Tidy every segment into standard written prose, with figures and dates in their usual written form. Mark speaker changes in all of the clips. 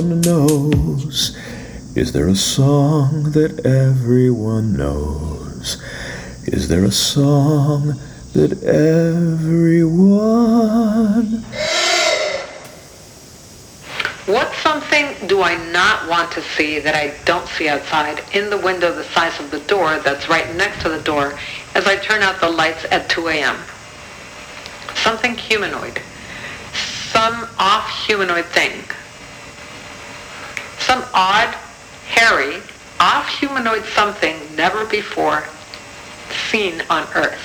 Speaker 1: knows? Is there a song that everyone knows? Is there a song that everyone...
Speaker 2: What something do I not want to see that I don't see outside in the window the size of the door that's right next to the door as I turn out the lights at 2 a.m.? Something humanoid. Some off-humanoid thing. Some odd, hairy, off-humanoid something never before seen on Earth.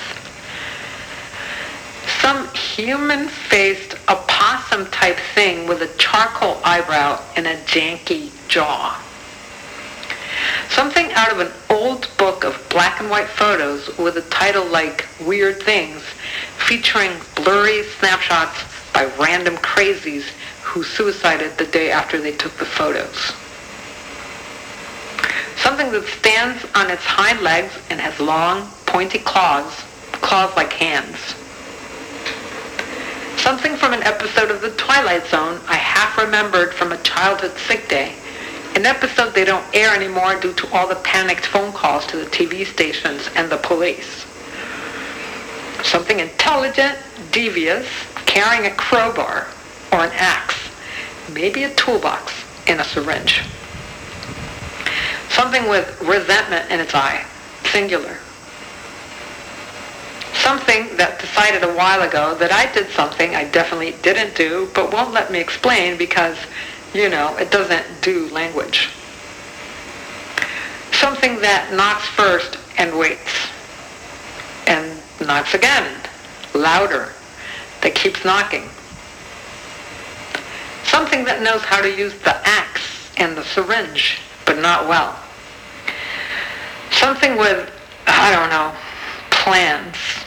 Speaker 2: Some human-faced opossum-type thing with a charcoal eyebrow and a janky jaw. Something out of an old book of black and white photos with a title like Weird Things, featuring blurry snapshots by random crazies who suicided the day after they took the photos. Something that stands on its hind legs and has long, pointy claws like hands. Something from an episode of The Twilight Zone I half remembered from a childhood sick day, an episode they don't air anymore due to all the panicked phone calls to the TV stations and the police. Something intelligent, devious, carrying a crowbar or an axe, maybe a toolbox and a syringe. Something with resentment in its eye, singular. Something that decided a while ago that I did something I definitely didn't do, but won't let me explain because, it doesn't do language. Something that knocks first and waits. And knocks again, louder, that keeps knocking. Something that knows how to use the axe and the syringe, but not well. Something with, plans.